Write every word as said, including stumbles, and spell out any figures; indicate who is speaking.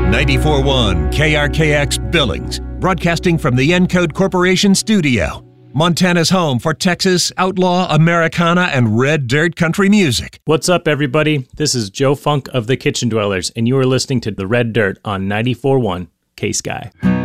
Speaker 1: ninety-four point one K R K X Billings, broadcasting from the Encode Corporation studio. Montana's home for Texas, outlaw, Americana, and red dirt country music.
Speaker 2: What's up, everybody? This is Joe Funk of the Kitchen Dwellers, and you are listening to The Red Dirt on ninety-four point one K-Sky.